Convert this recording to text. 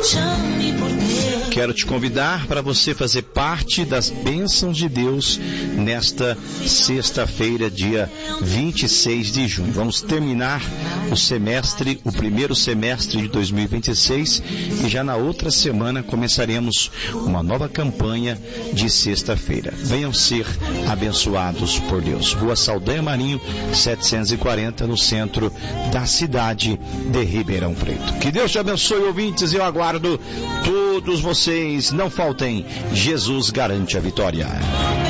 Quero te convidar para você fazer parte das bênçãos de Deus nesta sexta-feira, dia 26 de junho. Vamos terminar o primeiro semestre de 2026 e já na outra semana começaremos uma nova campanha de sexta-feira. Venham ser abençoados por Deus. Rua Saldanha Marinho, 740, no centro da cidade de Ribeirão Preto. Que Deus te abençoe, ouvintes, eu aguardo todos vocês. Não faltem, Jesus garante a vitória.